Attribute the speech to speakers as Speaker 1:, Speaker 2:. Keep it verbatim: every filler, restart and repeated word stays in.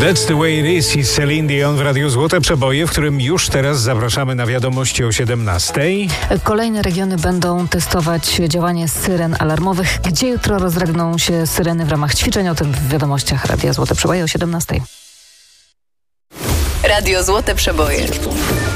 Speaker 1: That's the way it is i Celine Dion w Radiu Złote Przeboje, w którym już teraz zapraszamy na wiadomości o siedemnastej.
Speaker 2: Kolejne regiony będą testować działanie syren alarmowych. Gdzie jutro rozregną się syreny w ramach ćwiczeń? O tym w wiadomościach Radia Złote Przeboje o siedemnastej.
Speaker 3: Radio Złote Przeboje.